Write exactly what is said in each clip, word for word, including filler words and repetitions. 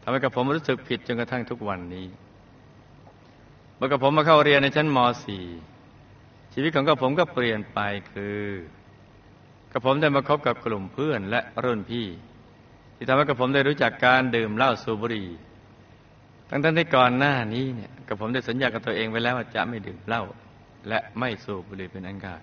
ทำให้กับผมรู้สึกผิดจนกระทั่งทุกวันนี้เมื่อกับผมมาเข้าเรียนในชั้นม .สี่ ชีวิตของกับผมก็เปลี่ยนไปคือกับผมได้มาคบกับกลุ่มเพื่อนและรุ่นพี่ที่ทำให้กับผมได้รู้จักการดื่มเหล้าสูบบุหรี่ทั้งๆที่ก่อนหน้านี้เนี่ยกับผมได้สัญญากับตัวเองไว้แล้วว่าจะไม่ดื่มเหล้าและไม่สูบบุหรี่เป็นอันขาด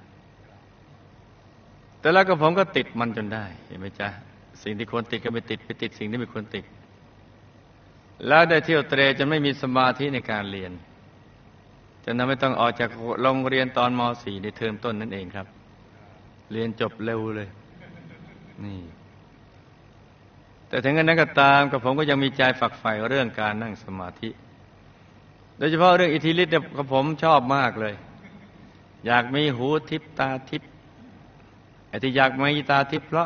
แต่แล้วกับผมก็ติดมันจนได้เห็นไหมจ๊ะสิ่งที่ควรติดก็ไปติดไปติดสิ่งที่ไม่ควรติดแล้วได้เที่ยวเตร่จนไม่มีสมาธิในการเรียนจนทำให้ต้องออกจากโรงเรียนตอนม .สี่ ในเทอมต้นนั่นเองครับเรียนจบเร็วเลยนี่แต่ถึงกันนั้นก็ตามกับผมก็ยังมีใจฝักใฝ่เรื่องการนั่งสมาธิโดยเฉพาะเรื่องอิทธิฤทธิ์เนี่ยกับผมชอบมากเลยอยากมีหูทิพตาทิพไอ้ที่อยากมีตาทิพเพราะ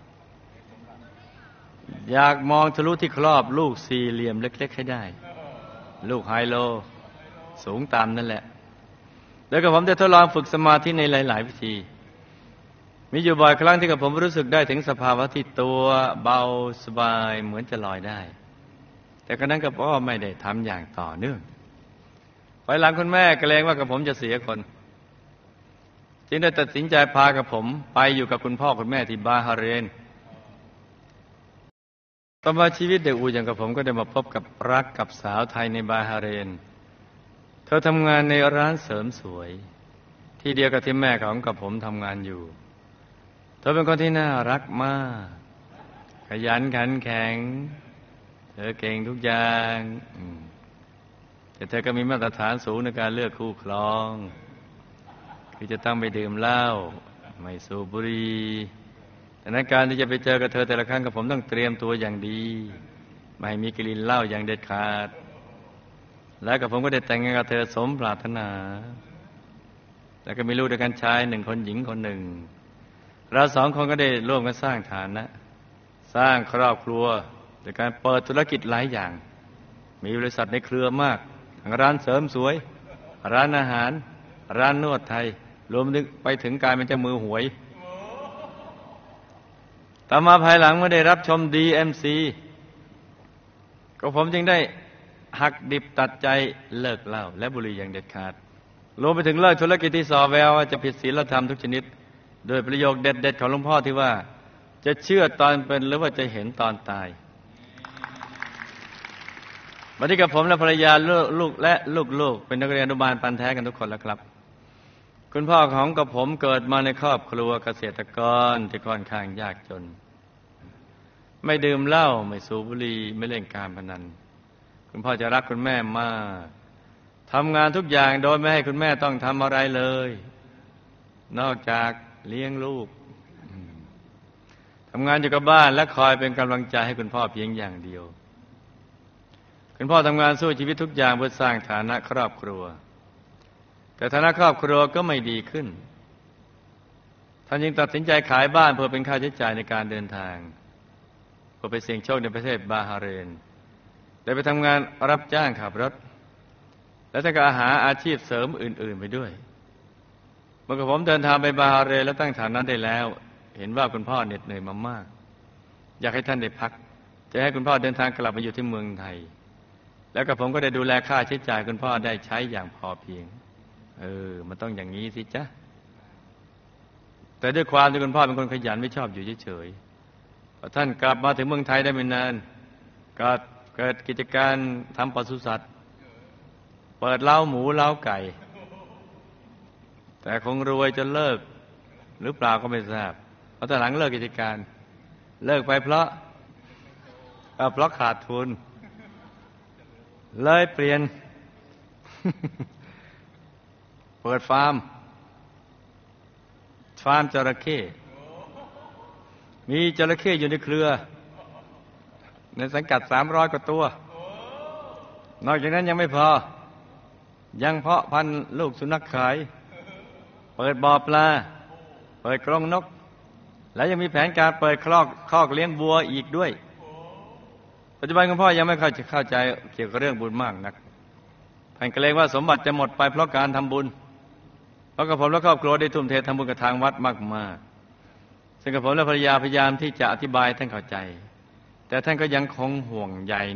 อยากมองทะลุที่ครอบลูกสี่เหลี่ยมเล็กๆให้ได้ลูกไฮโลสูงต่ำนั่นแหละแล้วก็ผมได้ทดลองฝึกสมาธิในหลายๆวิธีมีอยู่บ่อยครั้งที่กับผมรู้สึกได้ถึงสภาวะที่ตัวเบาสบายเหมือนจะลอยได้แต่กระนั้นกับพ่อไม่ได้ทำอย่างต่อเนื่องภายหลังคุณแม่เกรงว่ากับผมจะเสียคนจึงได้ตัดสินใจพากับผมไปอยู่กับคุณพ่อคุณแม่ที่บาฮาเรนต่อมาชีวิตเด็กอูอย่างกับผมก็ได้มาพบกับรักกับสาวไทยในบาฮาเรนเธอทำงานในร้านเสริมสวยที่เดียวกับที่แม่ของกับผมทำงานอยู่เธอเป็นคนที่น่ารักมากขยันขันแข็งเธอเก่งทุกอย่างแต่เธอก็มีมาตรฐานสูงในการเลือกคู่ครองคือจะต้องไปดื่มเหล้าไม่สูบบุหรี่แต่ในการที่จะไปเจอกับเธอแต่ละครั้งกับผมต้องเตรียมตัวอย่างดีไม่ให้มีกลิ่นเหล้าอย่างเด็ดขาดแล้วกับผมก็ได้แต่งงานกับเธอสมปรารถนาแล้วก็มีลูกด้วยกันชายหนึ่งคนหญิงคนหนึ่งเราสองคนก็ได้ร่วมกันสร้างฐานะสร้างครอบครัวโดยการเปิดธุรกิจหลายอย่างมีบริษัทในเครือมากทั้งร้านเสริมสวยร้านอาหารร้านนวดไทยรวมถึงไปถึงการเป็นเจ้ามือหวยต่อมาภายหลังเมื่อได้รับชม ดี เอ็ม ซี ก็ผมจึงได้หักดิบตัดใจเลิกเหล้าและบุหรี่อย่างเด็ดขาดรวมไปถึงเลิกธุรกิจที่ส่อแววว่าจะผิดศีลธรรมทุกชนิดโดยประโยคเด็ดๆของหลวงพ่อที่ว่าจะเชื่อตอนเป็นหรือว่าจะเห็นตอนตายบัดนี้กับผมและภรรยาลูกและลูกๆเป็นนักเรียนอนุบาลปันแท้กันทุกคนแล้วครับคุณพ่อของกับผมเกิดมาในครอบครัวเกษตรกรที่ค่อนข้างยากจนไม่ดื่มเหล้าไม่สูบบุหรี่ไม่เล่นการพนันคุณพ่อจะรักคุณแม่มากทำงานทุกอย่างโดยไม่ให้คุณแม่ต้องทำอะไรเลยนอกจากเลี้ยงลูกทำงานอยู่กับบ้านและคอยเป็นกำลังใจให้คุณพ่อเพียงอย่างเดียวคุณพ่อทำงานสู้ชีวิตทุกอย่างเพื่อสร้างฐานะครอบครัวแต่ฐานะครอบครัวก็ไม่ดีขึ้นท่านจึงตัดสินใจขายบ้านเพื่อเป็นค่าใช้จ่ายในการเดินทางเพื่อไปเสี่ยงโชคในประเทศบาฮาเรนได้ไปทำงานรับจ้างขับรถและท่านก็หาอาชีพเสริมอื่นๆไปด้วยเมื่อผมเดินทางไปบาฮาเรนและตั้งฐานะได้แล้วเห็นว่าคุณพ่อเหน็ดเหนื่อยมามากอยากให้ท่านได้พักจะให้คุณพ่อเดินทางกลับมาอยู่ที่เมืองไทยแล้วก็ผมก็ได้ดูแลค่าใช้จ่ายคุณพ่อได้ใช้อย่างพอเพียงเออมันต้องอย่างนี้สิจ๊ะแต่ด้วยความที่คุณพ่อเป็นคนขยันไม่ชอบอยู่เฉยๆพอท่านกลับมาถึงเมืองไทยได้ไม่นานก็เกิดกิจการทำปศุสัตว์เปิดเล้าหมูเล้าไก่แต่คงรวยจนเลิกหรือเปล่าก็ไม่ทราบเพราะตอนหลังเลิกกิจการเลิกไปเพราะเพราะขาดทุนเลยเปลี่ยน เปิดฟาร์มฟาร์มจระเข้มีจระเข้อยู่ในเครือในสังกัดสามร้อยกว่าตัวนอกจากนั้นยังไม่พอยังเพาะพันธุ์ลูกสุนัขขายเปิดบ่อปลาเปิดกรงนกและยังมีแผนการเปิดคอกคอกเลี้ยงวัวอีกด้วยปัจจุบันคุณพ่อยังไม่เข้าใจเข้าใจเกี่ยวกับเรื่องบุญมากนักท่านเกรงว่าสมบัติจะหมดไปเพราะการทำบุญเพราะกับผมและครอบครัวได้ทุ่มเททำบุญกับทางวัดมากๆซึ่งกับผมและภรรยาพยายามที่จะอธิบายท่านเข้าใจแต่ท่านก็ยังคงห่วงใย